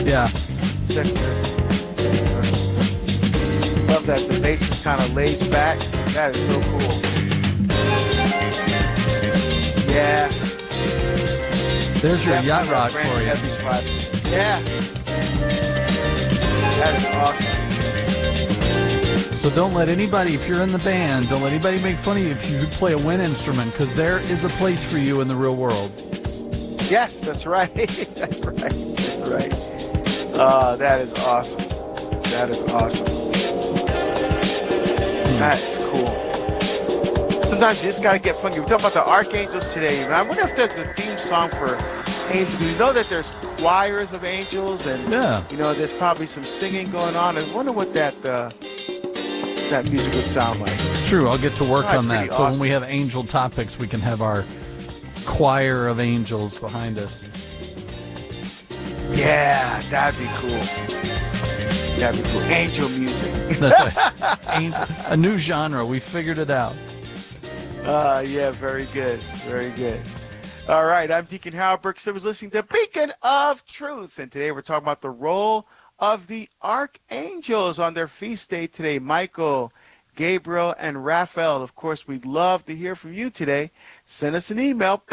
Yeah. Check this. Love that the bass just kind of lays back. That is so cool. Yeah, There's your yacht definitely rock that for Randy you. Evans vibe. Yeah, that is awesome. So don't let anybody, if you're in the band, don't let anybody make fun of you if you play a wind instrument, because there is a place for you in the real world. Yes, that's right. That's right. That's right. That is awesome. That is awesome. That is cool. Sometimes you just gotta get funky. We're talking about the archangels today, man. I wonder if there's a theme song for angels. You know that there's choirs of angels, and Yeah. there's probably some singing going on. I wonder what that music would sound like. It's true. I'll get to work Probably on that. pretty So when awesome. we have angel topics, we can have our choir of angels behind us. Yeah, that'd be cool. That'd be cool. Angel music. That's a new genre. We figured it out. Yeah, very good. Very good. All right, I'm Deacon Howard Burks. I was listening to Beacon of Truth, and today we're talking about the role of the archangels on their feast day today. Michael, Gabriel, and Raphael. Of course, we'd love to hear from you today. Send us an email,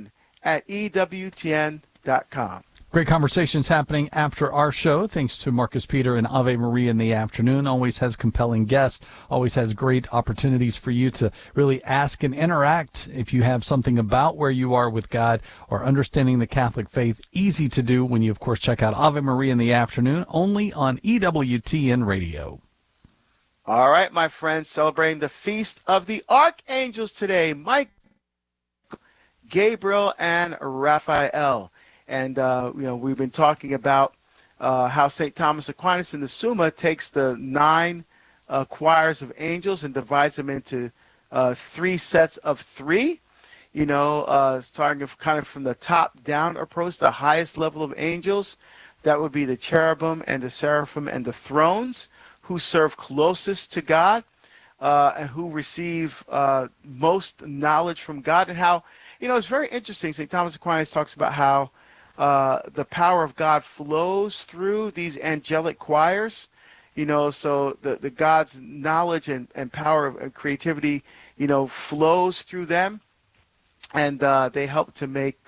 beacon@ewtn.com. Great conversations happening after our show. Thanks to Marcus Peter and Ave Maria in the afternoon. Always has compelling guests. Always has great opportunities for you to really ask and interact. If you have something about where you are with God or understanding the Catholic faith, easy to do when you, of course, check out Ave Maria in the afternoon, only on EWTN Radio. All right, my friends, celebrating the Feast of the Archangels today. Mike, Gabriel, and Raphael. And, we've been talking about how St. Thomas Aquinas in the Summa takes the 9 choirs of angels and divides them into 3 sets of 3, starting kind of from the top down approach, the highest level of angels. That would be the cherubim and the seraphim and the thrones, who serve closest to God and who receive most knowledge from God. And how, it's very interesting. St. Thomas Aquinas talks about how the power of God flows through these angelic choirs, so the God's knowledge and power of creativity, flows through them, and they help to make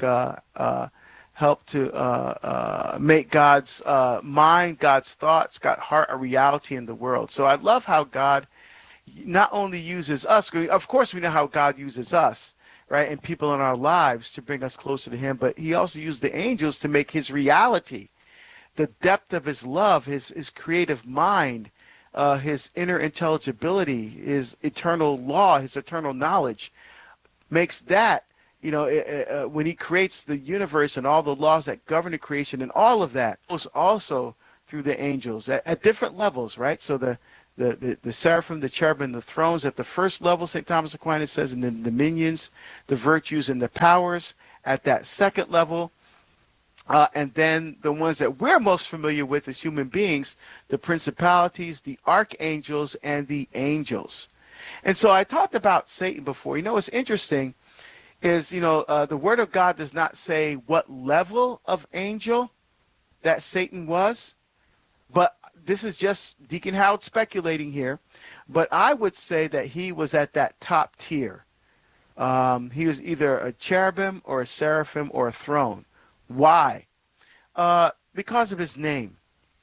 make God's mind, God's thoughts, God's heart a reality in the world. So I love how God not only uses us, of course we know how God uses us, right, and people in our lives to bring us closer to him, but he also used the angels to make his reality, the depth of his love, his creative mind, his inner intelligibility, his eternal law, his eternal knowledge, makes that, when he creates the universe and all the laws that govern the creation and all of that, was also through the angels at different levels, right? So the seraphim, the cherubim, the thrones at the first level, St. Thomas Aquinas says, and the dominions, the virtues, and the powers at that second level. And then the ones that we're most familiar with as human beings, the principalities, the archangels, and the angels. And so I talked about Satan before. What's interesting is, the Word of God does not say what level of angel that Satan was, but this is just Deacon Howard speculating here, but I would say that he was at that top tier. He was either a cherubim or a seraphim or a throne. Why? Because of his name.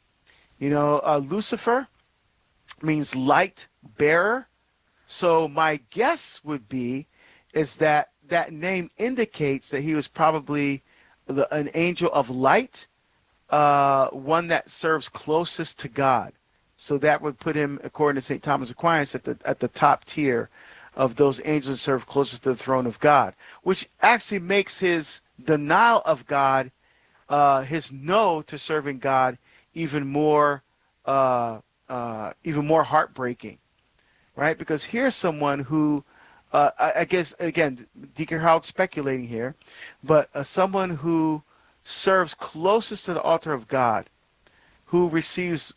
Lucifer means light bearer. So my guess would be is that name indicates that he was probably an angel of light, one that serves closest to God. So that would put him, according to St. Thomas Aquinas, at the top tier of those angels that serve closest to the throne of God, which actually makes his denial of God, his no to serving God, even more heartbreaking, right? Because here's someone who, I guess, again, Deacon Harold speculating here, but someone who serves closest to the altar of God, who receives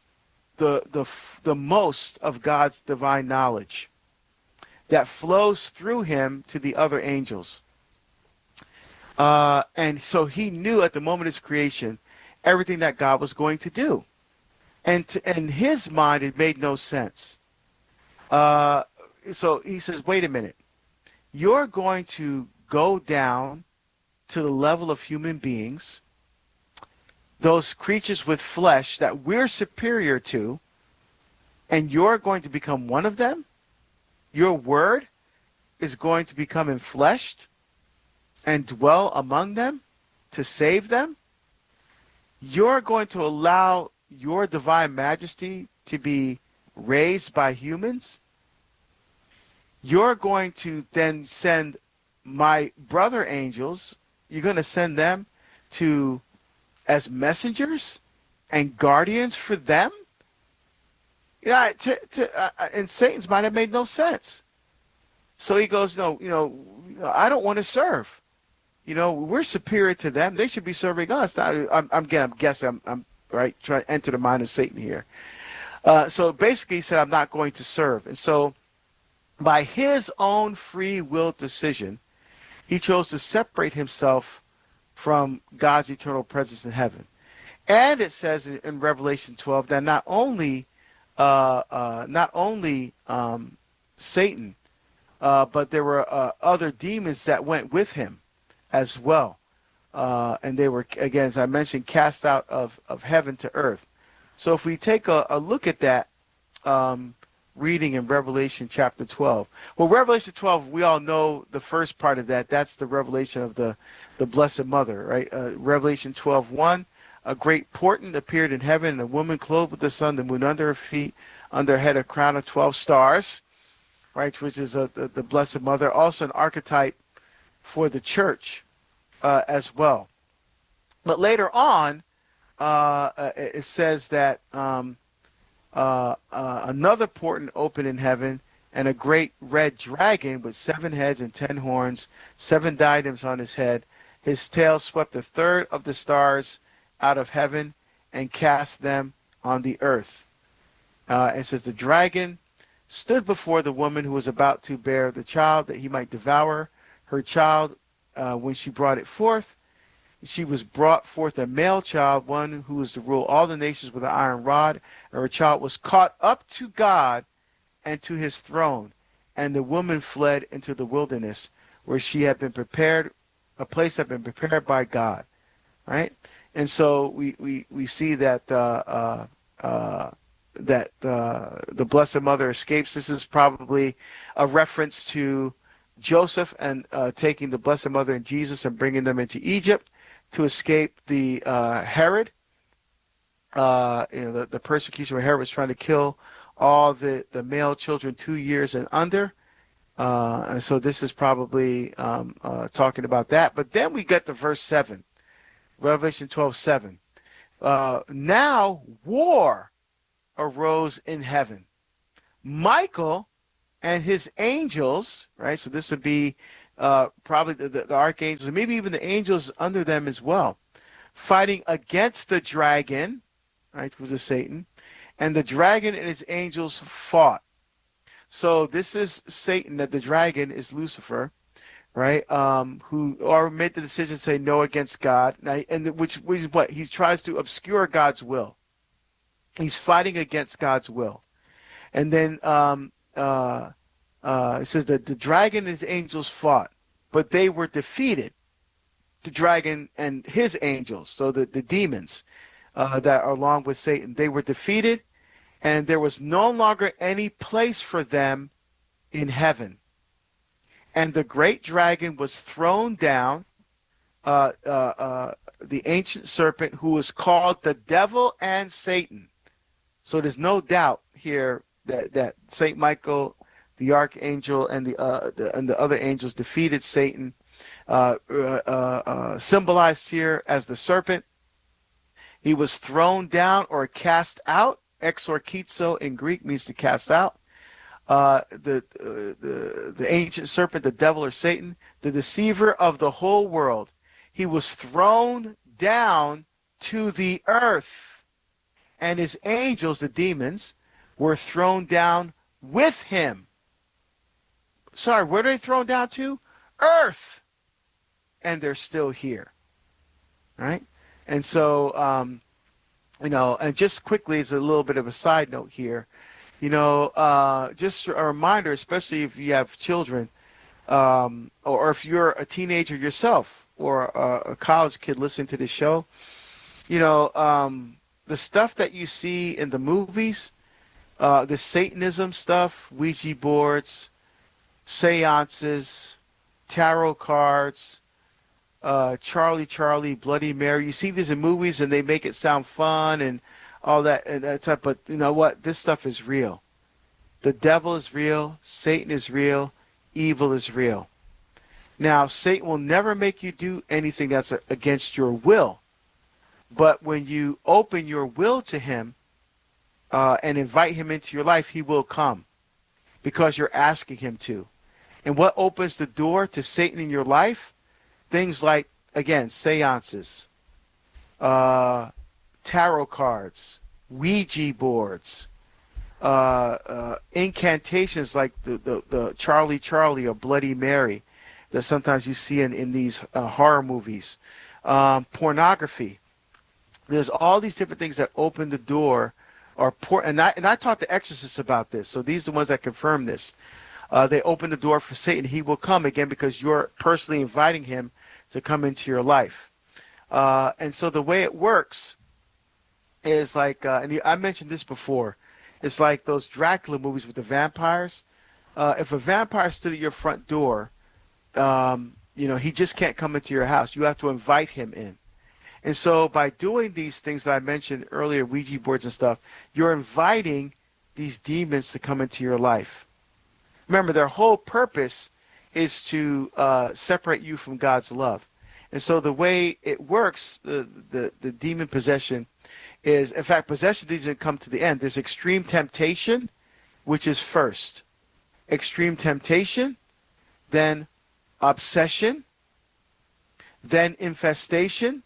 the most of God's divine knowledge that flows through him to the other angels. And so he knew at the moment of his creation, everything that God was going to do. And in his mind, it made no sense. So he says, wait a minute. You're going to go down to the level of human beings, those creatures with flesh that we're superior to, and you're going to become one of them? Your word is going to become enfleshed and dwell among them to save them? You're going to allow your divine majesty to be raised by humans? You're going to then send my brother angels, you're going to send them to as messengers and guardians for them? Yeah, in Satan's mind, it made no sense. So he goes, no, I don't want to serve. We're superior to them. They should be serving us. Now, I'm guessing I'm right trying to enter the mind of Satan here. So basically, he said, I'm not going to serve. And so, by his own free will decision, he chose to separate himself from God's eternal presence in heaven. And it says in Revelation 12 that not only Satan, but there were other demons that went with him as well. And they were, again, as I mentioned, cast out of heaven to earth. So if we take a look at that reading in Revelation chapter 12. Well, Revelation 12, we all know the first part of that. That's the revelation of the Blessed Mother, right? Revelation 12:1. A great portent appeared in heaven, and a woman clothed with the sun, the moon under her feet, under her head a crown of 12 stars, right, which is the Blessed Mother, also an archetype for the church as well. But later on, it says that another portent opened in heaven, and a great red dragon with 7 heads and 10 horns, 7 diadems on his head. His tail swept a third of the stars out of heaven and cast them on the earth. It says the dragon stood before the woman who was about to bear the child, that he might devour her child when she brought it forth. She was brought forth a male child, one who was to rule all the nations with an iron rod, and her child was caught up to God and to his throne. And the woman fled into the wilderness, where she had been prepared, a place had been prepared by God. Right? And so we see that the Blessed Mother escapes. This is probably a reference to Joseph and taking the Blessed Mother and Jesus and bringing them into Egypt to escape the Herod, the persecution where Herod was trying to kill all the male children 2 years and under. And so this is probably talking about that. But then we get to verse 7, Revelation 12:7. Now war arose in heaven. Michael and his angels, right? So this would be probably the archangels, and maybe even the angels under them as well, fighting against the dragon, right, which is Satan, and the dragon and his angels fought. So this is Satan, that the dragon is Lucifer, right? Who or made the decision to say no against God, and which is what he tries to obscure God's will. He's fighting against God's will, and then it says that the dragon and his angels fought, but they were defeated. The dragon and his angels, so the demons that are along with Satan, they were defeated, and there was no longer any place for them in heaven. And the great dragon was thrown down, the ancient serpent, who was called the devil and Satan. So there's no doubt here that Saint Michael, the archangel, and the other angels defeated Satan, symbolized here as the serpent. He was thrown down or cast out. Exorkizo in Greek means to cast out. The ancient serpent, the devil or Satan, the deceiver of the whole world. He was thrown down to the earth, and his angels, the demons, were thrown down with him. Sorry, where are they thrown down to? Earth. And they're still here. Right? And so And just quickly, as a little bit of a side note here, just a reminder, especially if you have children, or if you're a teenager yourself or a college kid listening to this show, the stuff that you see in the movies, the Satanism stuff, Ouija boards, seances, tarot cards, Charlie, Bloody Mary. You see these in movies and they make it sound fun and all that and that type. But you know what? This stuff is real. The devil is real. Satan is real. Evil is real. Now, Satan will never make you do anything that's against your will. But when you open your will to him and invite him into your life, he will come because you're asking him to. And what opens the door to Satan in your life? Things like, again, seances, tarot cards, Ouija boards, incantations like the Charlie or Bloody Mary that sometimes you see in these horror movies, pornography. There's all these different things that open the door, and I talked to exorcists about this, so these are the ones that confirm this. They open the door for Satan. He will come again because you're personally inviting him to come into your life. And so the way it works is like, and I mentioned this before, it's like those Dracula movies with the vampires. If a vampire stood at your front door, he just can't come into your house. You have to invite him in. And so by doing these things that I mentioned earlier, Ouija boards and stuff, you're inviting these demons to come into your life. Remember, their whole purpose is to separate you from God's love. And so the way it works, the demon possession is, in fact, possession doesn't come to the end. There's extreme temptation, which is first. Extreme temptation, then obsession, then infestation,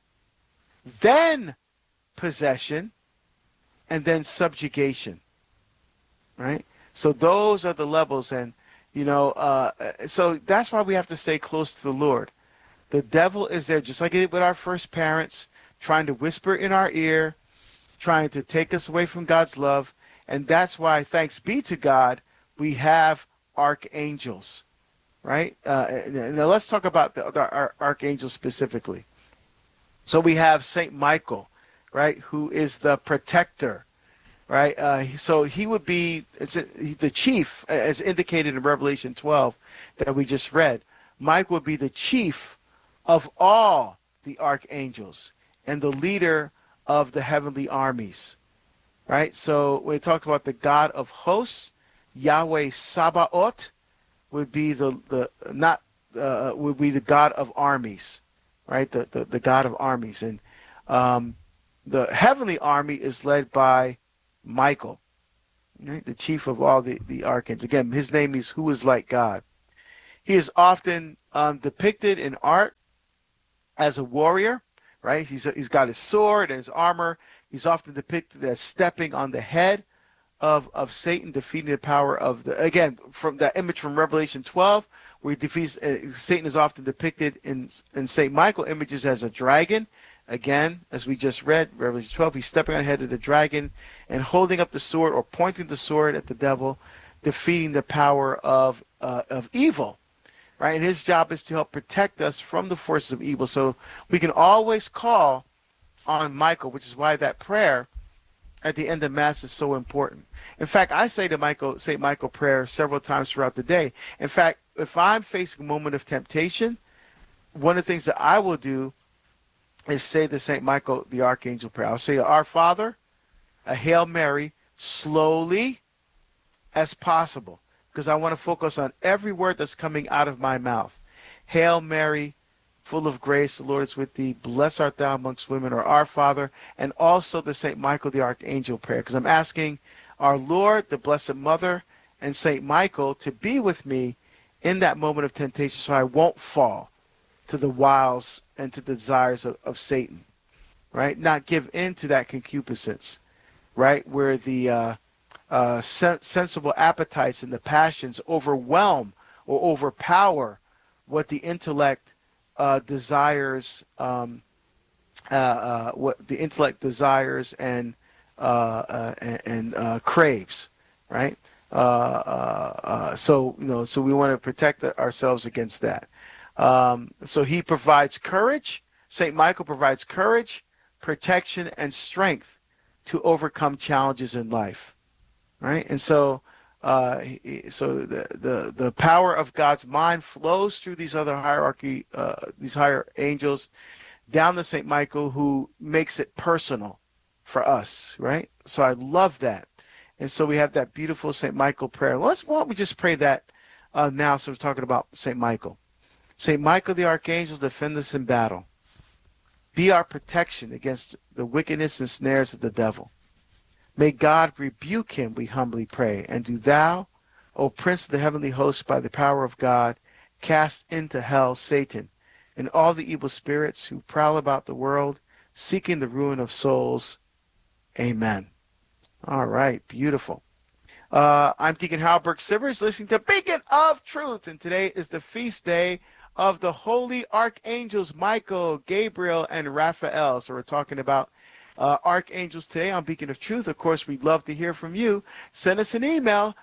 then possession, and then subjugation. Right? So those are the levels, and so that's why we have to stay close to the Lord. The devil is there, just like he did with our first parents, trying to whisper in our ear, trying to take us away from God's love, and that's why, thanks be to God, we have archangels, right? Now let's talk about our archangels specifically. So we have Saint Michael, right, who is the protector. Right, so he would be the chief, as indicated in Revelation 12 that we just read. Michael would be the chief of all the archangels and the leader of the heavenly armies. Right, so when we talked about the God of hosts, Yahweh Sabaoth would be the God of armies, right? The God of armies, and the heavenly army is led by Michael, right? The chief of all the archangels. Again, his name is who is like God. He is often depicted in art as a warrior, right? He's got his sword and his armor. He's often depicted as stepping on the head of Satan, defeating the power of again, from that image from Revelation 12, where he defeats Satan is often depicted in Saint Michael images as a dragon. Again, as we just read, Revelation 12, he's stepping on the head of the dragon and holding up the sword or pointing the sword at the devil, defeating the power of evil, right? And his job is to help protect us from the forces of evil. So we can always call on Michael, which is why that prayer at the end of Mass is so important. In fact, I say to St. Michael prayer several times throughout the day. In fact, if I'm facing a moment of temptation, one of the things that I will do is say the St. Michael the Archangel prayer. I'll say, Our Father, a Hail Mary, slowly as possible, because I want to focus on every word that's coming out of my mouth. Hail Mary, full of grace, the Lord is with thee. Blessed art thou amongst women, or Our Father, and also the St. Michael the Archangel prayer, because I'm asking our Lord, the Blessed Mother, and St. Michael to be with me in that moment of temptation so I won't fall to the wiles and to the desires of Satan, right? Not give in to that concupiscence, right? Where the sensible appetites and the passions overwhelm or overpower what the intellect desires what the intellect desires and craves, right? So so we want to protect ourselves against that. So he provides courage. Saint Michael provides courage, protection, and strength to overcome challenges in life, right? And so, so the power of God's mind flows through these other hierarchy, these higher angels, down to Saint Michael, who makes it personal for us, right? So I love that. And so we have that beautiful Saint Michael prayer. Why don't we just pray that now? So we're talking about Saint Michael. Saint Michael the Archangel, defend us in battle. Be our protection against the wickedness and snares of the devil. May God rebuke him, we humbly pray. And do thou, O Prince of the heavenly hosts, by the power of God, cast into hell Satan and all the evil spirits who prowl about the world, seeking the ruin of souls. Amen. All right, beautiful. I'm Deacon Halberg Sivers, listening to Beacon of Truth, and today is the feast day of the holy archangels Michael, Gabriel, and Raphael. So we're talking about archangels today on Beacon of Truth. Of course, we'd love to hear from you. Send us an email,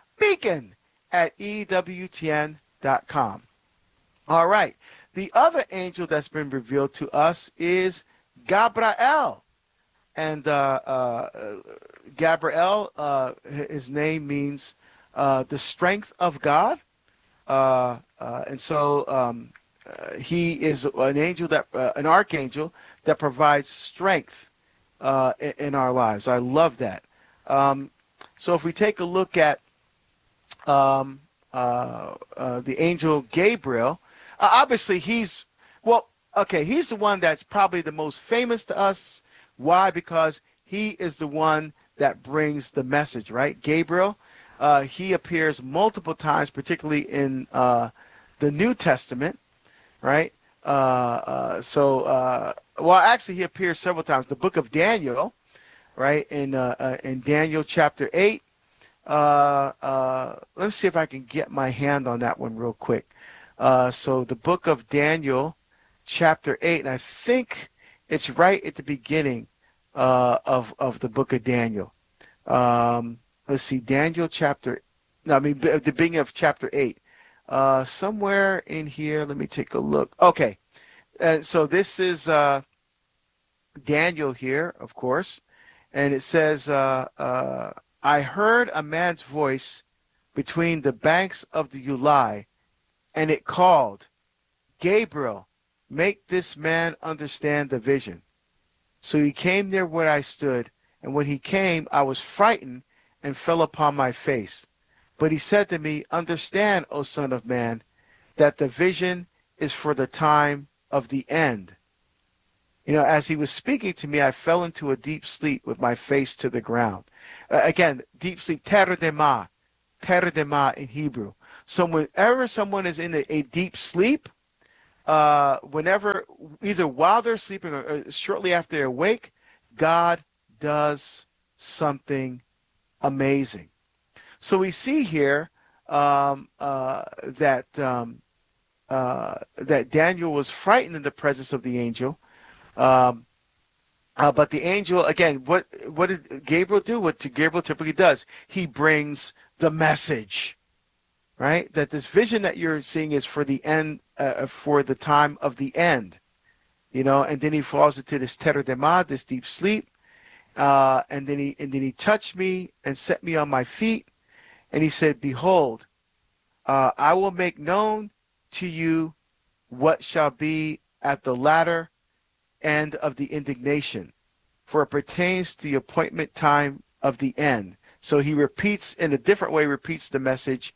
beacon@ewtn.com. All right. The other angel that's been revealed to us is Gabriel. And Gabriel, his name means the strength of God. And so he is an angel an archangel that provides strength in our lives. I love that. So if we take a look at the angel Gabriel, obviously he's the one that's probably the most famous to us. Why? Because he is the one that brings the message, right? Gabriel, he appears multiple times, particularly in the New Testament, right? Actually, he appears several times. The book of Daniel, right? In Daniel chapter 8. Let's see if I can get my hand on that one real quick. So the book of Daniel chapter 8, and I think it's right at the beginning of the book of Daniel. Let's see, Daniel the beginning of chapter 8. Somewhere in here, let me take a look. Okay, so this is Daniel here, of course, and it says, I heard a man's voice between the banks of the Ulai, and it called, Gabriel, make this man understand the vision. So he came near where I stood, and when he came, I was frightened and fell upon my face. But he said to me, understand, O son of man, that the vision is for the time of the end. As he was speaking to me, I fell into a deep sleep with my face to the ground. Again, deep sleep, teredema in Hebrew. So whenever someone is in a deep sleep, whenever, either while they're sleeping or shortly after they're awake, God does something amazing. So we see here that Daniel was frightened in the presence of the angel. But the angel, again, what did Gabriel do? What Gabriel typically does? He brings the message. Right? That this vision that you're seeing is for the end, for the time of the end, and then he falls into this teredema, this deep sleep, and then he touched me and set me on my feet, and he said, behold, I will make known to you what shall be at the latter end of the indignation, for it pertains to the appointment time of the end. So he repeats, in a different way, repeats the message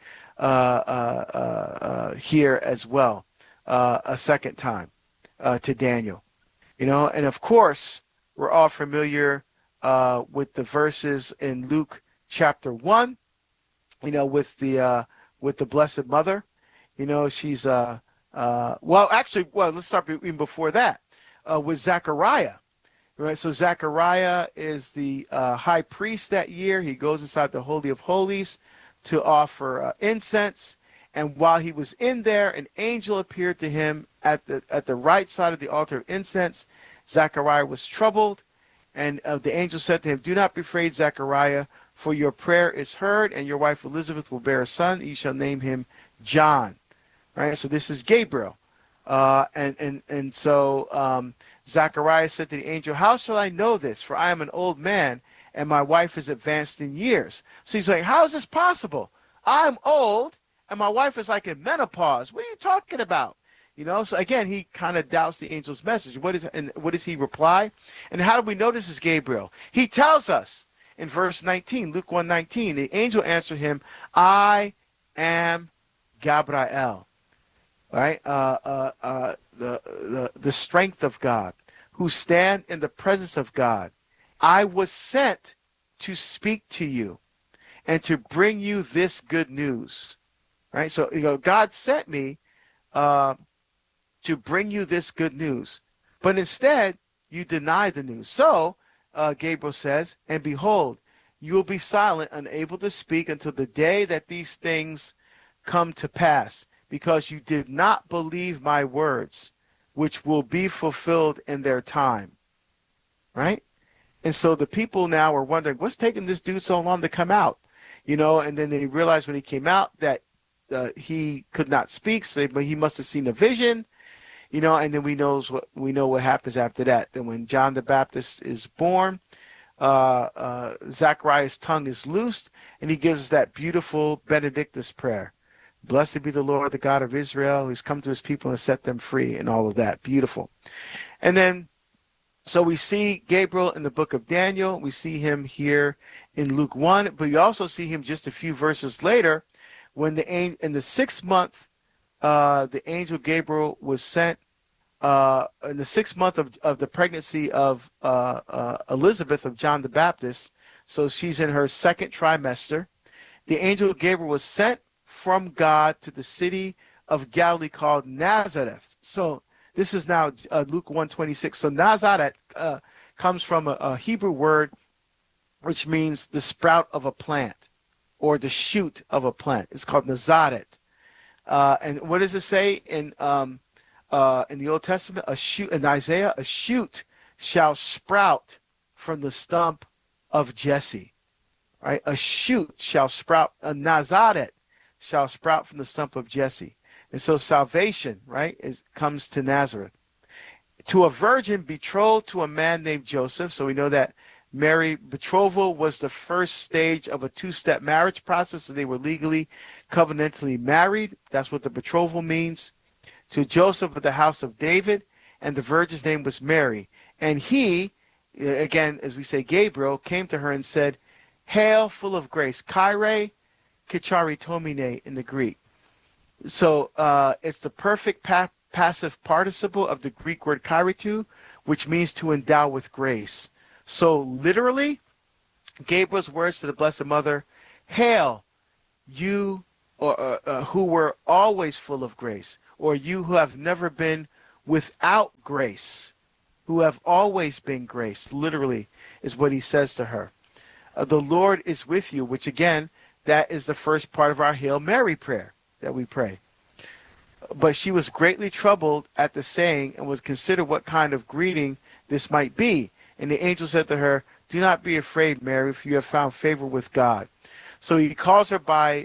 here as well, a second time to Daniel. And of course, we're all familiar with the verses in Luke chapter 1, with the Blessed Mother. She's let's start even before that, with Zechariah. Right, so Zechariah is the high priest that year. He goes inside the Holy of Holies to offer incense, and while he was in there, an angel appeared to him at the right side of the altar of incense, Zechariah was troubled, and the angel said to him, "Do not be afraid, Zechariah, for your prayer is heard, and your wife Elizabeth will bear a son. You shall name him John." Right. So this is Gabriel, and so Zechariah said to the angel, "How shall I know this? For I am an old man, and my wife is advanced in years." So he's like, "How is this possible? I'm old, and my wife is like in menopause. What are you talking about?" So again, he kind of doubts the angel's message. What does he reply? And how do we know this is Gabriel? He tells us in verse 19, Luke 1:19, the angel answered him, "I am Gabriel." Right? The strength of God, who stand in the presence of God. I was sent to speak to you and to bring you this good news. Right? So, God sent me to bring you this good news. But instead, you deny the news. So, Gabriel says, "And behold, you will be silent, unable to speak until the day that these things come to pass, because you did not believe my words, which will be fulfilled in their time." Right? And so the people now are wondering, what's taking this dude so long to come out? And then they realized when he came out that he could not speak, but he must have seen a vision. And then we know what happens after that. Then when John the Baptist is born, Zachariah's tongue is loosed, and he gives us that beautiful Benedictus prayer. "Blessed be the Lord, the God of Israel, who's come to his people and set them free," and all of that. Beautiful. And then, so we see Gabriel in the book of Daniel. We see him here in Luke 1, but you also see him just a few verses later when in the 6th month, the angel Gabriel was sent in the 6th month of the pregnancy of Elizabeth, of John the Baptist. So she's in her 2nd trimester. The angel Gabriel was sent from God to the city of Galilee called Nazareth. So this is now Luke 1:26. So Nazareth comes from a Hebrew word which means the sprout of a plant or the shoot of a plant. It's called Nazareth. And what does it say in the Old Testament? In Isaiah, a shoot shall sprout from the stump of Jesse. Right? A shoot shall sprout. A Nazareth shall sprout from the stump of Jesse. And so salvation, right, comes to Nazareth. To a virgin betrothed to a man named Joseph. So we know that Mary betrothal was the first stage of a 2-step marriage process. So they were legally, covenantally married. That's what the betrothal means. To Joseph of the house of David, and the virgin's name was Mary. And he, again, as we say, Gabriel, came to her and said, "Hail, full of grace." Kyrie Kicharitomine in the Greek. So it's the perfect passive participle of the Greek word kairitu, which means to endow with grace. So literally, Gabriel's words to the Blessed Mother, "Hail, you who were always full of grace," or "you who have never been without grace, who have always been grace," literally is what he says to her. "The Lord is with you," which again, that is the first part of our Hail Mary prayer that we pray. But she was greatly troubled at the saying and was considered what kind of greeting this might be. And the angel said to her, "Do not be afraid, Mary, for you have found favor with God." So he calls her by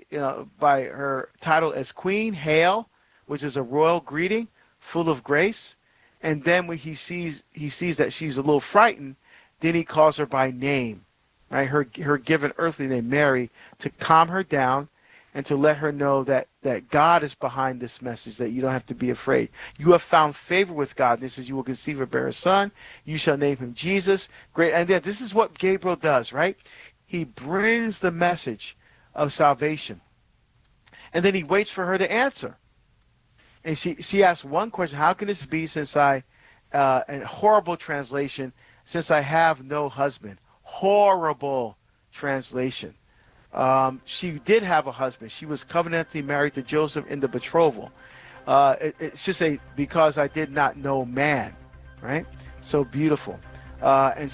her title as Queen, Hail, which is a royal greeting, full of grace. And then when he sees that she's a little frightened, then he calls her by name. Right, her given earthly name, Mary, to calm her down and to let her know that God is behind this message, that you don't have to be afraid. You have found favor with God. This is, you will conceive and bear a son. You shall name him Jesus. Great. And then this is what Gabriel does, right? He brings the message of salvation. And then he waits for her to answer. And she asks one question: "How can this be, since a horrible translation, since I have no husband?" Horrible translation. She did have a husband. She was covenantally married to Joseph in the betrothal. It should say, "because I did not know man," right? So beautiful. And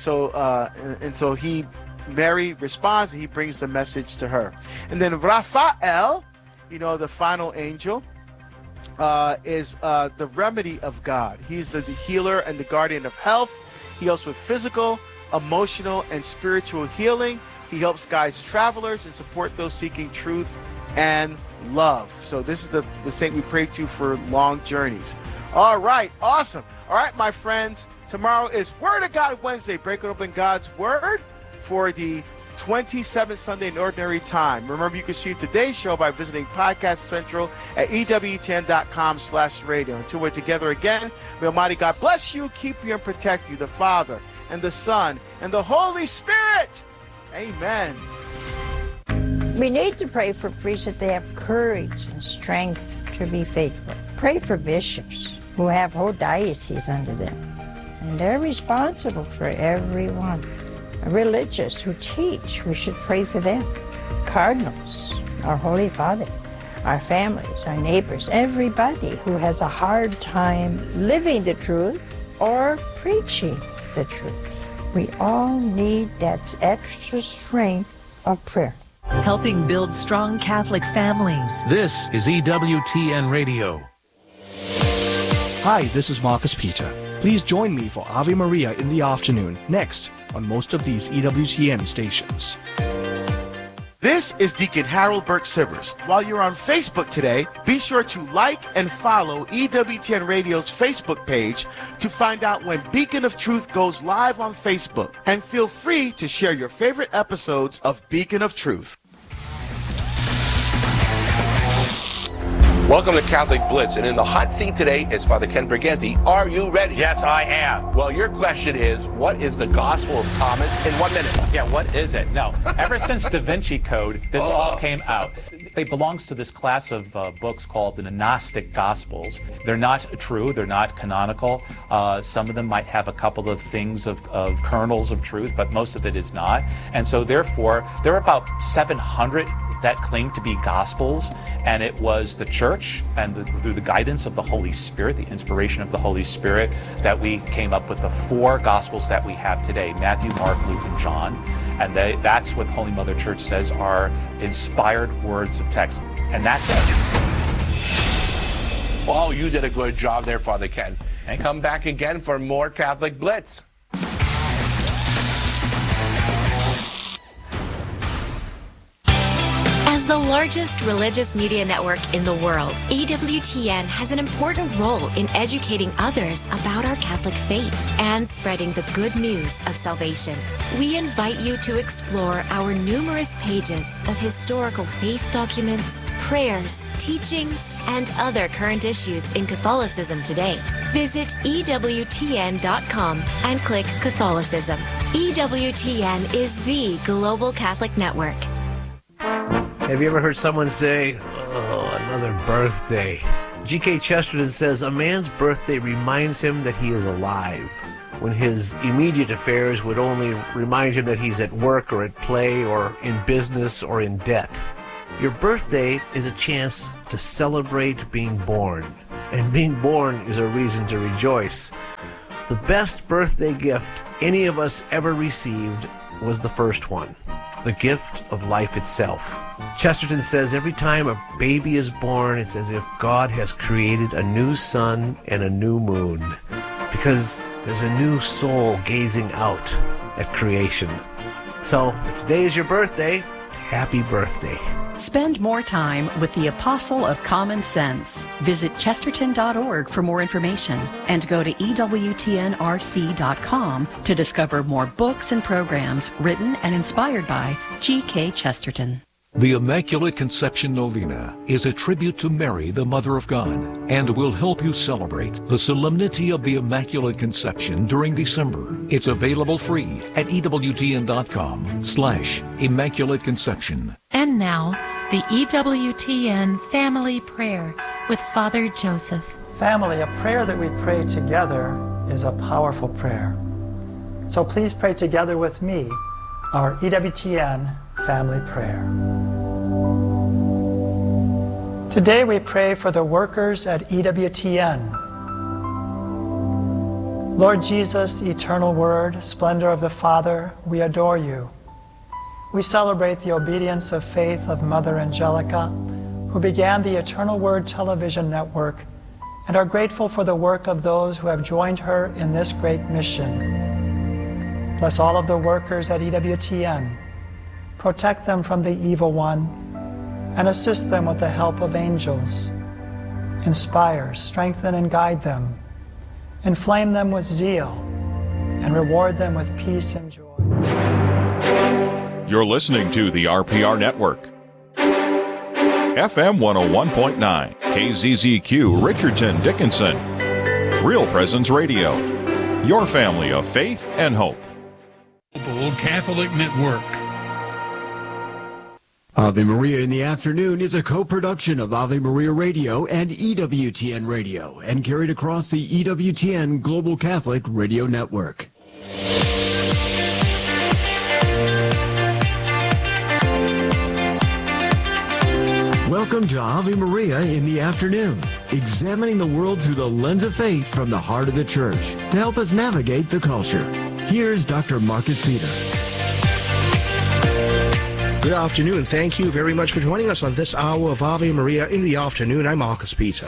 so Mary responds, and he brings the message to her. And then Raphael, the final angel, is the remedy of God. He's the healer and the guardian of health. He helps with physical, emotional, and spiritual healing. He helps guide travelers and support those seeking truth and love. So this is the saint we pray to for long journeys. All right, awesome. All right, my friends, tomorrow is Word of God Wednesday, breaking open God's Word for the 27th Sunday in Ordinary Time. Remember, you can stream today's show by visiting Podcast Central at EWTN.com/radio. Until we're together again, may Almighty God bless you, keep you, and protect you, the Father, and the Son, and the Holy Spirit. Amen. We need to pray for priests that they have courage and strength to be faithful. Pray for bishops who have whole dioceses under them, and they're responsible for everyone. Religious who teach, we should pray for them. Cardinals, our Holy Father, our families, our neighbors, everybody who has a hard time living the truth or preaching the truth. We all need that extra strength of prayer. Helping build strong Catholic families. This is EWTN Radio. Hi, this is Marcus Peter. Please join me for Ave Maria in the afternoon, next on most of these EWTN stations. This is Deacon Harold Burt Sivers. While you're on Facebook today, be sure to like and follow EWTN Radio's Facebook page to find out when Beacon of Truth goes live on Facebook. And feel free to share your favorite episodes of Beacon of Truth. Welcome to Catholic Blitz, and in the hot seat today is Father Ken Briganti. Are you ready? Yes, I am. Well, your question is, what is the Gospel of Thomas in 1 minute? Yeah, what is it? No, ever since Da Vinci Code, this all came out. It belongs to this class of books called the Gnostic Gospels. They're not true. They're not canonical. Some of them might have a couple of things of kernels of truth, but most of it is not. And so therefore, there are about 700 that claim to be Gospels, and it was the Church and through the guidance of the Holy Spirit, the inspiration of the Holy Spirit, that we came up with the 4 Gospels that we have today: Matthew, Mark, Luke, and John. And that's what Holy Mother Church says are inspired words of text. And that's it. Oh, you did a good job there, Father Ken. Thank you. Come back again for more Catholic Blitz. As the largest religious media network in the world, EWTN has an important role in educating others about our Catholic faith and spreading the good news of salvation. We invite you to explore our numerous pages of historical faith documents, prayers, teachings, and other current issues in Catholicism today. Visit EWTN.com and click Catholicism. EWTN is the global Catholic network. Have you ever heard someone say, "Oh, another birthday"? G.K. Chesterton says, a man's birthday reminds him that he is alive, when his immediate affairs would only remind him that he's at work or at play or in business or in debt. Your birthday is a chance to celebrate being born, and being born is a reason to rejoice. The best birthday gift any of us ever received was the first one, the gift of life itself. Chesterton says every time a baby is born, it's as if God has created a new sun and a new moon, because there's a new soul gazing out at creation. So, if today is your birthday, happy birthday. Spend more time with the Apostle of Common Sense. Visit chesterton.org for more information and go to EWTNRC.com to discover more books and programs written and inspired by G.K. Chesterton. The Immaculate Conception Novena is a tribute to Mary, the Mother of God, and will help you celebrate the solemnity of the Immaculate Conception during December. It's available free at EWTN.com/Immaculate Conception. And now, the EWTN Family Prayer with Father Joseph. Family, a prayer that we pray together is a powerful prayer. So please pray together with me our EWTN Family Prayer. Today we pray for the workers at EWTN. Lord Jesus, eternal Word, splendor of the Father, we adore you. We celebrate the obedience of faith of Mother Angelica, who began the Eternal Word television network, and are grateful for the work of those who have joined her in this great mission. Bless all of the workers at EWTN. Protect them from the evil one and assist them with the help of angels. Inspire, strengthen, and guide them. Inflame them with zeal and reward them with peace and joy. You're listening to the RPR Network. FM 101.9, KZZQ, Richardson, Dickinson. Real Presence Radio. Your family of faith and hope. Global Catholic Network. Ave Maria in the Afternoon is a co-production of Ave Maria Radio and EWTN Radio and carried across the EWTN Global Catholic Radio Network. Welcome to Ave Maria in the Afternoon, examining the world through the lens of faith from the heart of the Church to help us navigate the culture. Here's Dr. Marcus Peter. Good afternoon. Thank you very much for joining us on this hour of Ave Maria in the Afternoon. I'm Marcus Peter.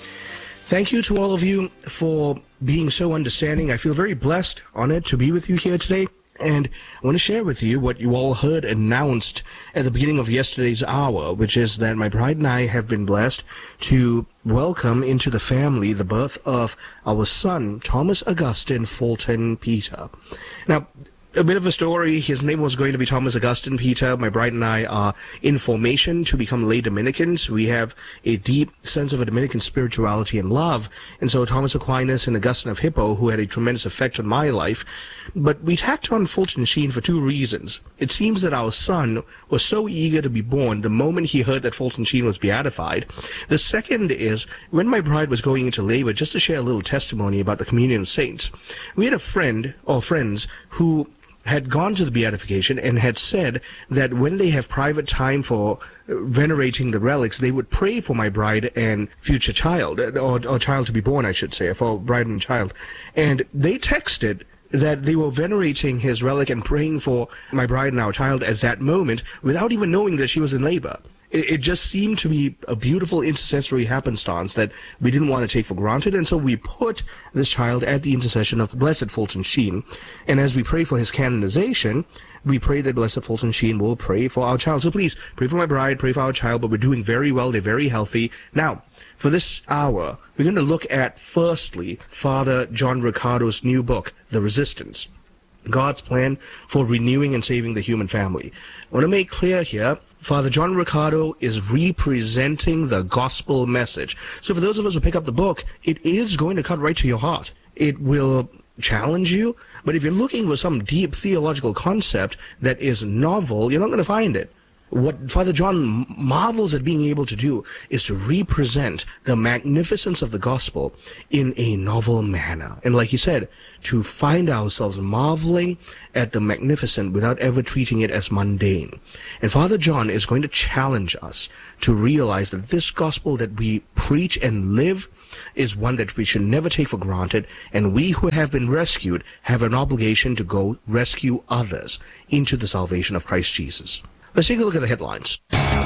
Thank you to all of you for being so understanding. I feel very blessed, honored to be with you here today. And I want to share with you what you all heard announced at the beginning of yesterday's hour, which is that my bride and I have been blessed to welcome into the family the birth of our son, Thomas Augustine Fulton Peter. Now, a bit of a story. His name was going to be Thomas Augustine Peter. My bride and I are in formation to become lay Dominicans. We have a deep sense of a Dominican spirituality and love. And so Thomas Aquinas and Augustine of Hippo, who had a tremendous effect on my life. But we tacked on Fulton Sheen for two reasons. It seems that our son was so eager to be born the moment he heard that Fulton Sheen was beatified. The second is, when my bride was going into labor, just to share a little testimony about the communion of saints, we had a friend or friends who had gone to the beatification and had said that when they have private time for venerating the relics, they would pray for my bride and future child, or child to be born, I should say, for bride and child. And they texted that they were venerating his relic and praying for my bride and our child at that moment without even knowing that she was in labor. It just seemed to be a beautiful intercessory happenstance that we didn't want to take for granted, and so we put this child at the intercession of the Blessed Fulton Sheen. And as we pray for his canonization, we pray that Blessed Fulton Sheen will pray for our child. So please, pray for my bride, pray for our child, but we're doing very well. They're very healthy. Now, for this hour, we're going to look at, firstly, Father John Riccardo's new book, The Resistance, God's Plan for Renewing and Saving the Human Family. I want to make clear here, Father John Riccardo is representing the gospel message. So for those of us who pick up the book, it is going to cut right to your heart. It will challenge you, but if you're looking for some deep theological concept that is novel, you're not going to find it. What Father John marvels at being able to do is to represent the magnificence of the gospel in a novel manner. And like he said, to find ourselves marveling at the magnificent without ever treating it as mundane. And Father John is going to challenge us to realize that this gospel that we preach and live is one that we should never take for granted, and we who have been rescued have an obligation to go rescue others into the salvation of Christ Jesus. Let's take a look at the headlines.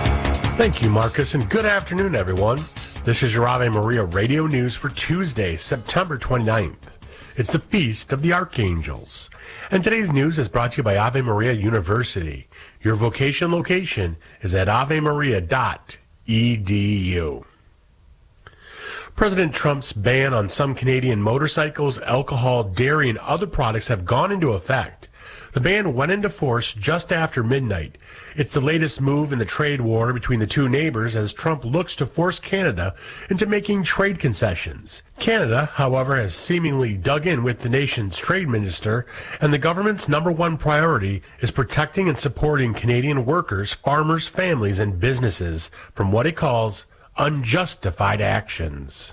Thank you, Marcus, and good afternoon, everyone. This is your Ave Maria Radio News for Tuesday, September 29th. It's the Feast of the Archangels. And today's news is brought to you by Ave Maria University. Your vocation location is at avemaria.edu. President Trump's ban on some Canadian motorcycles, alcohol, dairy, and other products have gone into effect. The ban went into force just after midnight. It's the latest move in the trade war between the two neighbors as Trump looks to force Canada into making trade concessions. Canada, however, has seemingly dug in with the nation's trade minister, and the government's number one priority is protecting and supporting Canadian workers, farmers, families, and businesses from what it calls unjustified actions.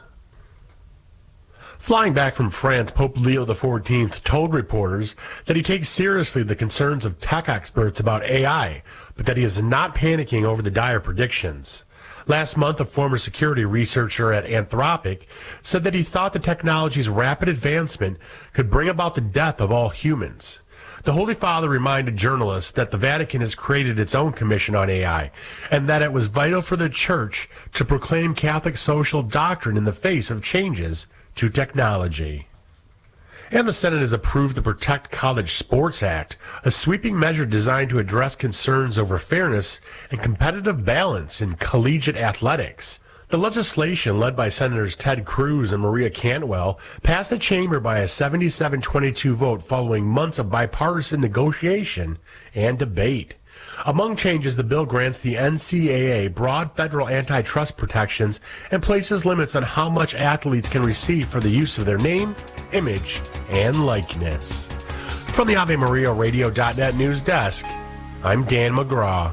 Flying back from France, Pope Leo XIV told reporters that he takes seriously the concerns of tech experts about AI, but that he is not panicking over the dire predictions. Last month, a former security researcher at Anthropic said that he thought the technology's rapid advancement could bring about the death of all humans. The Holy Father reminded journalists that the Vatican has created its own commission on AI, and that it was vital for the Church to proclaim Catholic social doctrine in the face of changes to technology. And the Senate has approved the Protect College Sports Act, a sweeping measure designed to address concerns over fairness and competitive balance in collegiate athletics. The legislation, led by Senators Ted Cruz and Maria Cantwell, passed the chamber by a 77-22 vote following months of bipartisan negotiation and debate. Among changes, the bill grants the NCAA broad federal antitrust protections and places limits on how much athletes can receive for the use of their name, image, and likeness. From the AveMariaRadio.net news desk, I'm Dan McGraw.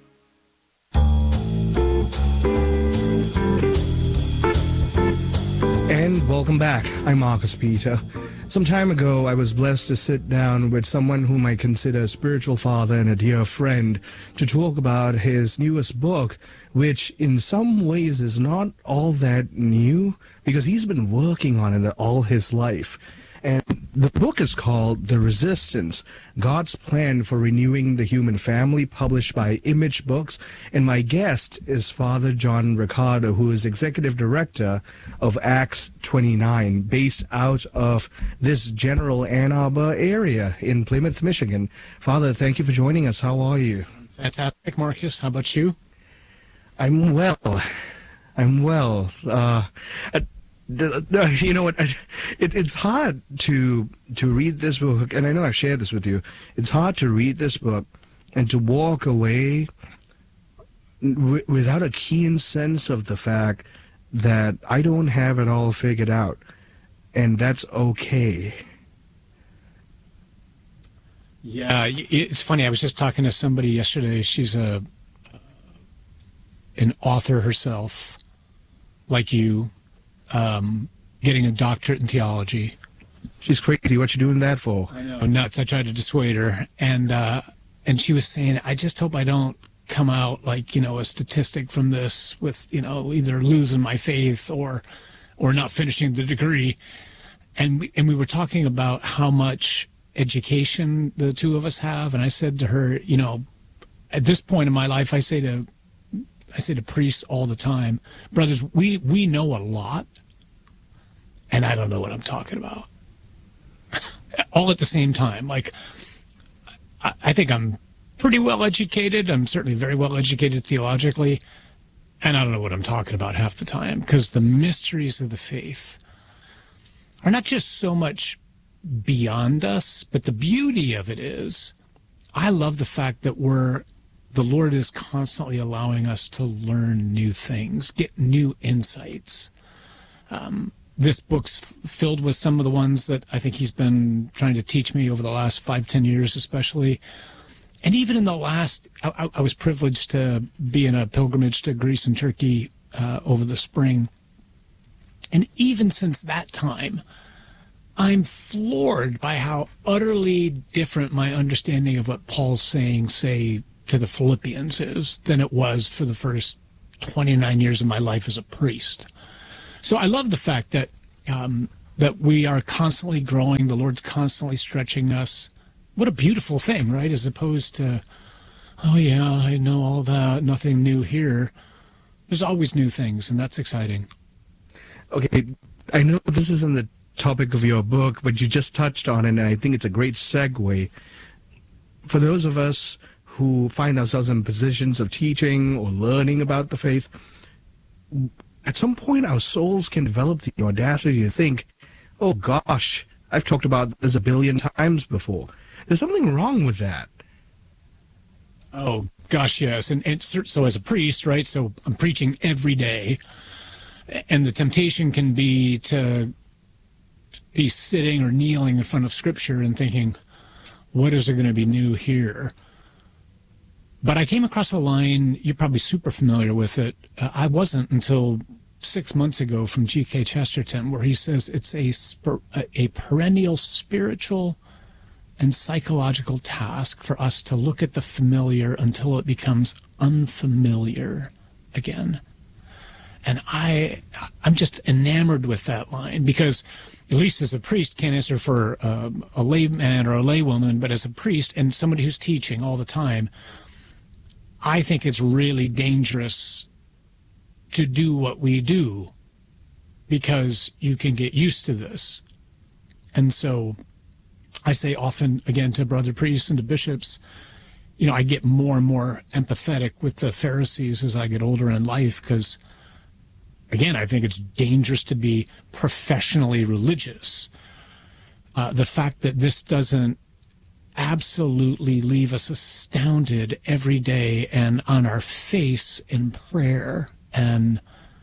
And welcome back. I'm Marcus Peter. Some time ago, I was blessed to sit down with someone whom I consider a spiritual father and a dear friend to talk about his newest book, which in some ways is not all that new because he's been working on it all his life. And the book is called The Resistance, God's Plan for Renewing the Human Family, published by Image Books. And my guest is Father John Riccardo, who is Executive Director of Acts 29, based out of this general Ann Arbor area in Plymouth, Michigan. Father, thank you for joining us. How are you? Fantastic, Marcus. How about you? I'm well. You know what? It's hard to read this book, and I know I've shared this with you. It's hard to read this book and to walk away without a keen sense of the fact that I don't have it all figured out, and that's okay. Yeah, it's funny. I was just talking to somebody yesterday. She's an author herself, like you. Getting a doctorate in theology. She's crazy. What you doing that for? I know. Nuts. I tried to dissuade her. And she was saying, I just hope I don't come out like, a statistic from this with, either losing my faith or not finishing the degree. And we were talking about how much education the two of us have. And I said to her, at this point in my life, I say to priests all the time, brothers, we know a lot, and I don't know what I'm talking about. All at the same time. Like, I think I'm pretty well educated. I'm certainly very well educated theologically, and I don't know what I'm talking about half the time, because the mysteries of the faith are not just so much beyond us, but the beauty of it is, I love the fact that the Lord is constantly allowing us to learn new things, get new insights. This book's filled with some of the ones that I think he's been trying to teach me over the last 5-10 years especially. And even in the last, I was privileged to be in a pilgrimage to Greece and Turkey over the spring. And even since that time, I'm floored by how utterly different my understanding of what Paul's saying, say, to the Philippians is than it was for the first 29 years of my life as a priest. So I love the fact that that we are constantly growing. The Lord's constantly stretching us. What a beautiful thing, right? As opposed to, oh yeah, I know all that, nothing new here. There's always new things, and that's exciting. Okay, I know this isn't the topic of your book, but you just touched on it, and I think it's a great segue. For those of us who find ourselves in positions of teaching or learning about the faith, at some point our souls can develop the audacity to think, oh gosh, I've talked about this a billion times before. There's something wrong with that. Oh gosh, yes. And so as a priest, right, so I'm preaching every day, and the temptation can be to be sitting or kneeling in front of Scripture and thinking, what is there going to be new here? But I came across a line, you're probably super familiar with it. I wasn't until 6 months ago, from G.K. Chesterton, where he says it's a perennial spiritual and psychological task for us to look at the familiar until it becomes unfamiliar again. And I'm just enamored with that line, because at least as a priest, can't answer for a layman or a laywoman, but as a priest and somebody who's teaching all the time, I think it's really dangerous to do what we do, because you can get used to this. And so I say often, again, to brother priests and to bishops, you know, I get more and more empathetic with the Pharisees as I get older in life because, again, I think it's dangerous to be professionally religious. The fact that this doesn't absolutely leave us astounded every day and on our face in prayer and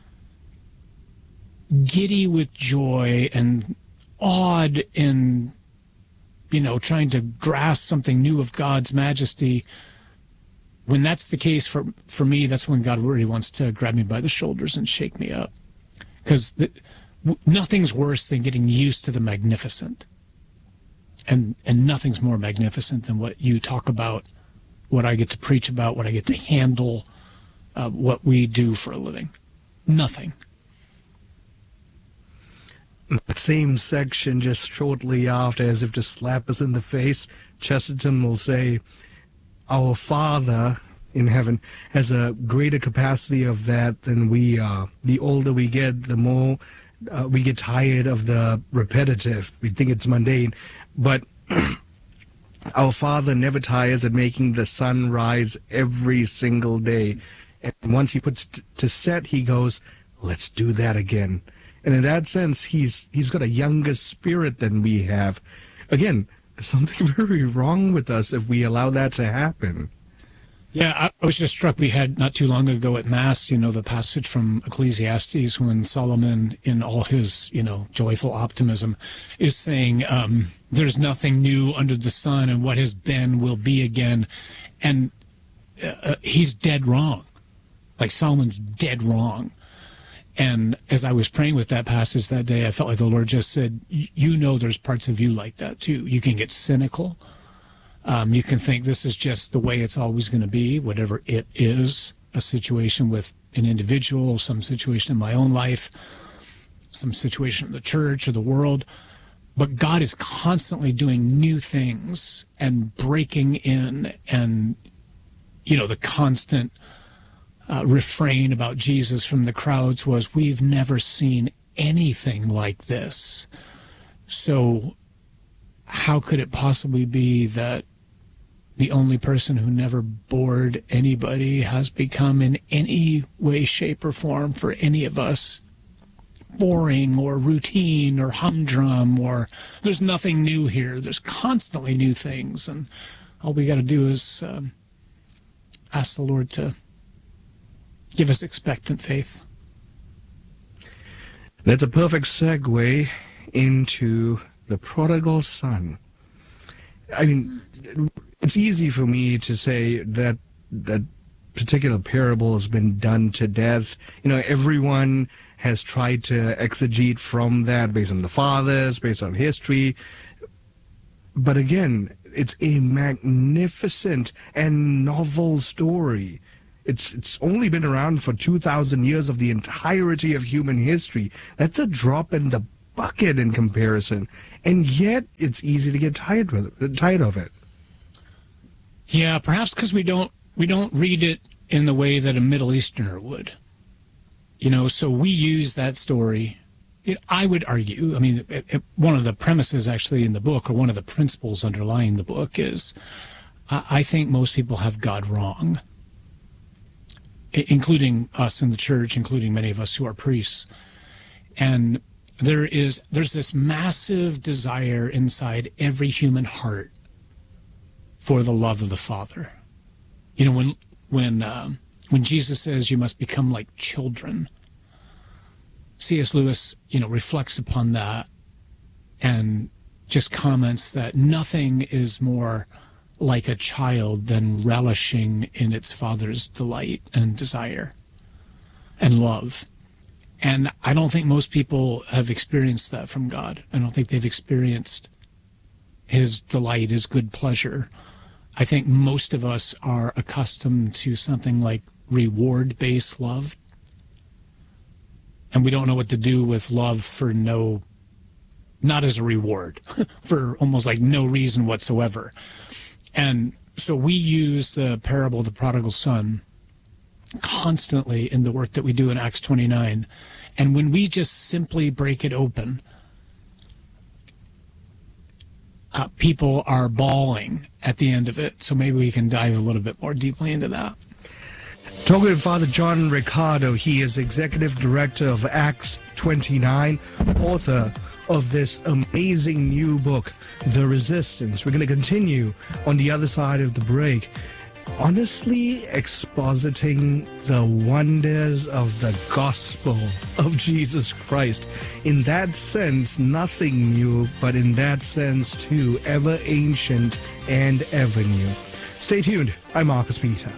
giddy with joy and awed in, you know, trying to grasp something new of God's majesty. When that's the case for me, that's when God really wants to grab me by the shoulders and shake me up. Because nothing's worse than getting used to the magnificent. And nothing's more magnificent than what you talk about, what I get to preach about, what I get to handle, what we do for a living. Nothing. That same section, just shortly after, as if to slap us in the face, Chesterton will say, our Father in heaven has a greater capacity of that than we are. The older we get, the more we get tired of the repetitive. We think it's mundane. But our Father never tires at making the sun rise every single day. And once he puts it to set, he goes, let's do that again. And in that sense, he's got a younger spirit than we have. Again, there's something very wrong with us if we allow that to happen. Yeah, I was just struck. We had not too long ago at Mass, you know, the passage from Ecclesiastes when Solomon, in all his, you know, joyful optimism, is saying there's nothing new under the sun, and what has been will be again. And he's dead wrong. Like, Solomon's dead wrong. And as I was praying with that passage that day, I felt like the Lord just said, you know, there's parts of you like that too. You can get cynical. You can think this is just the way it's always going to be, whatever it is, a situation with an individual, some situation in my own life, some situation in the church or the world. But God is constantly doing new things and breaking in, and, you know, the constant refrain about Jesus from the crowds was, we've never seen anything like this. So how could it possibly be that the only person who never bored anybody has become in any way, shape, or form for any of us boring or routine or humdrum, or there's nothing new here. There's constantly new things, and all we got to do is ask the Lord to give us expectant faith. That's a perfect segue into the prodigal son. I mean, it's easy for me to say that that particular parable has been done to death. You know, everyone has tried to exegete from that based on the fathers, based on history. But again, it's a magnificent and novel story. It's only been around for 2,000 years of the entirety of human history. That's a drop in the bucket in comparison. And yet, it's easy to get tired of it. Yeah, perhaps because we don't read it in the way that a Middle Easterner would. You know, so we use that story. I would argue, I mean, one of the premises actually in the book, or one of the principles underlying the book, is I think most people have God wrong, including us in the church, including many of us who are priests. And there's this massive desire inside every human heart for the love of the Father. You know, when Jesus says you must become like children, C.S. Lewis, you know, reflects upon that and just comments that nothing is more like a child than relishing in its father's delight and desire and love. And I don't think most people have experienced that from God. I don't think they've experienced his delight, his good pleasure. I think most of us are accustomed to something like reward-based love. And we don't know what to do with love for not as a reward, for almost like no reason whatsoever. And so we use the parable of the prodigal son constantly in the work that we do in Acts 29. And when we just simply break it open, people are bawling at the end of it. So maybe we can dive a little bit more deeply into that. Talking with Father John Riccardo, he is Executive Director of Acts 29, author of this amazing new book, The Resistance. We're going to continue on the other side of the break, honestly expositing the wonders of the gospel of Jesus Christ. In that sense, nothing new, but in that sense, too, ever ancient and ever new. Stay tuned. I'm Marcus Peter.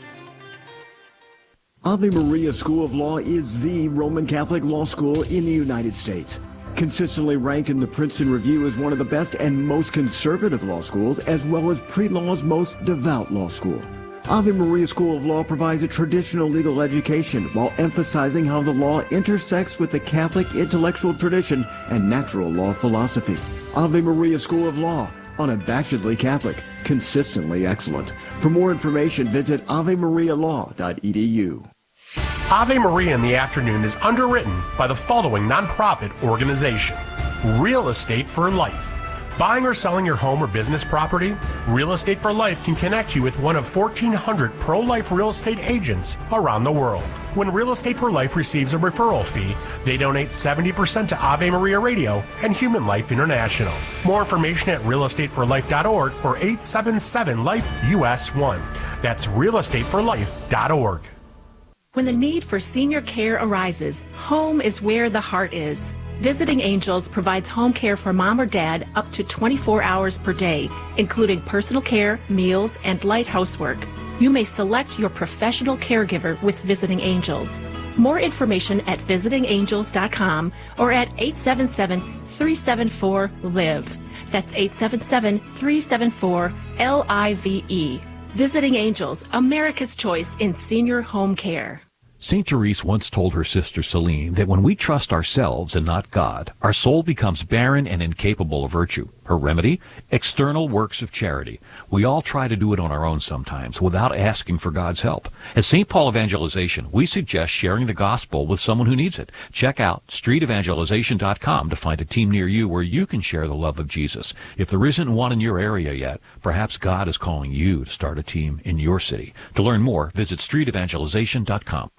Ave Maria School of Law is the Roman Catholic law school in the United States. Consistently ranked in the Princeton Review as one of the best and most conservative law schools, as well as pre-law's most devout law school. Ave Maria School of Law provides a traditional legal education while emphasizing how the law intersects with the Catholic intellectual tradition and natural law philosophy. Ave Maria School of Law, unabashedly Catholic, consistently excellent. For more information, visit avemarialaw.edu. Ave Maria in the Afternoon is underwritten by the following nonprofit organization: Real Estate for Life. Buying or selling your home or business property? Real Estate for Life can connect you with one of 1,400 pro-life real estate agents around the world. When Real Estate for Life receives a referral fee, they donate 70% to Ave Maria Radio and Human Life International. More information at realestateforlife.org or 877-LIFE-US1. That's realestateforlife.org. When the need for senior care arises, home is where the heart is. Visiting Angels provides home care for mom or dad up to 24 hours per day, including personal care, meals, and light housework. You may select your professional caregiver with Visiting Angels. More information at visitingangels.com or at 877-374-LIVE. That's 877-374-LIVE. Visiting Angels, America's choice in senior home care. St. Therese once told her sister Celine that when we trust ourselves and not God, our soul becomes barren and incapable of virtue. Her remedy? External works of charity. We all try to do it on our own sometimes without asking for God's help. At St. Paul Evangelization, we suggest sharing the gospel with someone who needs it. Check out streetevangelization.com to find a team near you where you can share the love of Jesus. If there isn't one in your area yet, perhaps God is calling you to start a team in your city. To learn more, visit streetevangelization.com.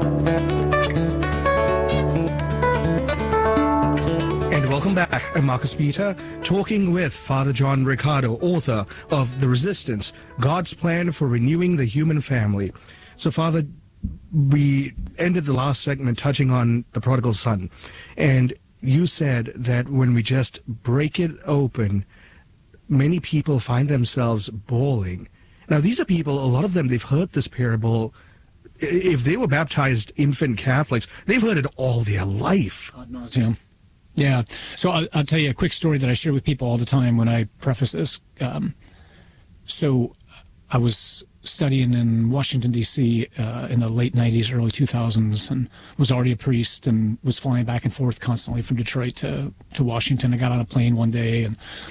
Welcome back. I'm Marcus Peter, talking with Father John Riccardo, author of The Resistance, God's Plan for Renewing the Human Family. So, Father, we ended the last segment touching on the prodigal son, and you said that when we just break it open, many people find themselves bawling. Now, these are people, a lot of them, they've heard this parable. If they were baptized infant Catholics, they've heard it all their life. God knows him. Yeah. So I'll tell you a quick story that I share with people all the time when I preface this. So I was studying in Washington, D.C. In the late 90s, early 2000s, and was already a priest and was flying back and forth constantly from Detroit to Washington. I got on a plane one day and